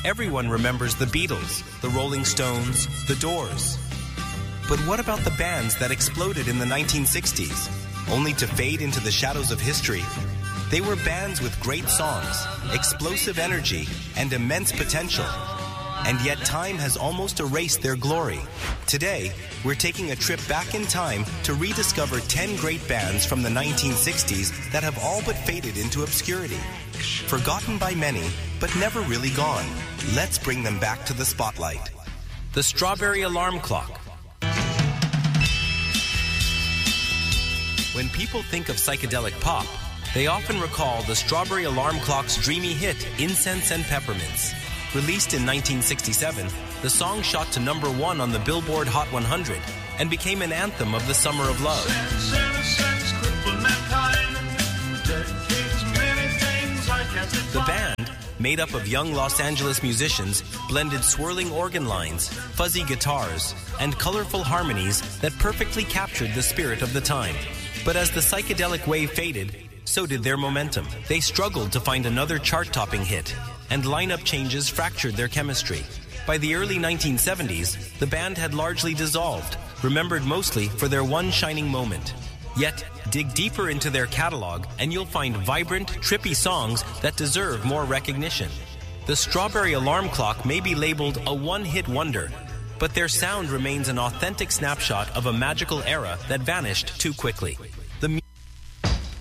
Everyone remembers the Beatles, the Rolling Stones, the Doors. But what about the bands that exploded in the 1960s, only to fade into the shadows of history? They were bands with great songs, explosive energy, and immense potential. And yet time has almost erased their glory. Today, we're taking a trip back in time to rediscover 10 great bands from the 1960s that have all but faded into obscurity. Forgotten by many, but never really gone. Let's bring them back to the spotlight. The Strawberry Alarm Clock. When people think of psychedelic pop, they often recall the Strawberry Alarm Clock's dreamy hit, Incense and Peppermints. Released in 1967, the song shot to #1 on the Billboard Hot 100 and became an anthem of the summer of love. The band, made up of young Los Angeles musicians, blended swirling organ lines, fuzzy guitars, and colorful harmonies that perfectly captured the spirit of the time. But as the psychedelic wave faded, so did their momentum. They struggled to find another chart-topping hit, and lineup changes fractured their chemistry. By the early 1970s, the band had largely dissolved, remembered mostly for their one shining moment. Yet, dig deeper into their catalog and you'll find vibrant, trippy songs that deserve more recognition. The Strawberry Alarm Clock may be labeled a one-hit wonder, but their sound remains an authentic snapshot of a magical era that vanished too quickly.